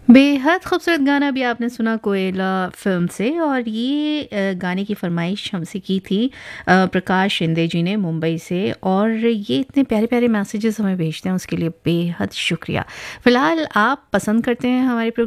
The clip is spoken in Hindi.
बेहद खूबसूरत गाना भी आपने सुना कोयला फ़िल्म से और ये गाने की फ़रमाइश हमसे की थी प्रकाश शिंदे जी ने मुंबई से और ये इतने प्यारे-प्यारे मैसेजेस हमें भेजते हैं उसके लिए बेहद शुक्रिया। फ़िलहाल आप पसंद करते हैं हमारे